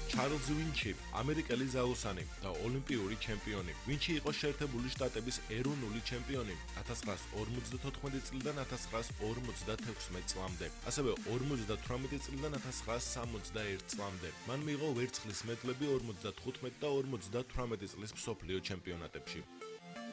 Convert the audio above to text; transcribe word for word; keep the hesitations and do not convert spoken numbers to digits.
ჩარლზ ვინჩი, ამერიკელი ზაოსანი და ოლიმპიური ჩემპიონი. ვინჩი იყო შეერთებული შტატების ეროვნული ჩემპიონი ათას ცხრაას ორმოცდათოთხმეტი წლიდან ათას ცხრაას ორმოცდათექვსმეტ წლამდე, ასევე ორმოცდათვრამეტი წლიდან ათას ცხრაას სამოცდაერთ წლამდე. მან მიიღო ვერცხლის მედლები ორმოცდათხუთმეტი და ორმოცდათვრამეტი წლის მსოფლიო ჩემპიონატებში.